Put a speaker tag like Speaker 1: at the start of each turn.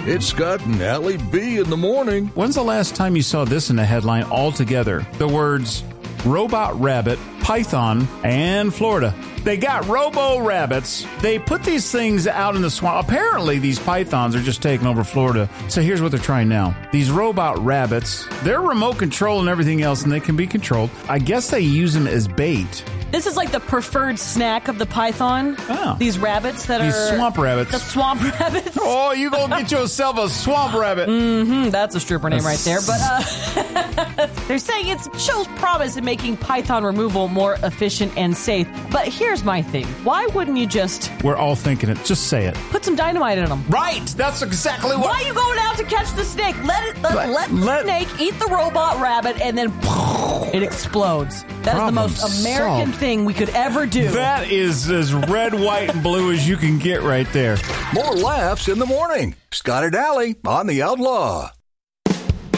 Speaker 1: It's Scott and Allie B in the morning.
Speaker 2: When's the last time you saw this in a headline altogether? The words robot rabbit, python, and Florida. They got robo-rabbits. They put these things out in the swamp. Apparently, these pythons are just taking over Florida. So here's what they're trying now. These robot rabbits, they're remote control and everything else, and they can be controlled. I guess they use them as bait.
Speaker 3: This is like the preferred snack of the python.
Speaker 2: Oh.
Speaker 3: These rabbits that
Speaker 2: These
Speaker 3: are...
Speaker 2: swamp rabbits.
Speaker 3: The swamp rabbits.
Speaker 2: Oh, you go get yourself a swamp rabbit.
Speaker 3: That's a stripper name right there. But they're saying it shows promise in making python removal more efficient and safe. But here's my thing. Why wouldn't you just...
Speaker 2: We're all thinking it. Just say it.
Speaker 3: Put some dynamite in them.
Speaker 2: Right. That's exactly what...
Speaker 3: Why are you going out to catch the snake? Let the snake eat the robot rabbit and then it explodes. That is the most American thing we could ever do.
Speaker 2: That is as red, white, and blue as you can get right there.
Speaker 1: More laughs in the morning. Scott and Allie on the Outlaw.